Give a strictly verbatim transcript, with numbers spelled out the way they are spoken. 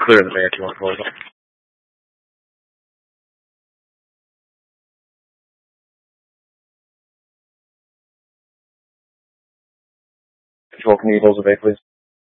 clear in the bay if you want to close it. Control, can you close the bay, please?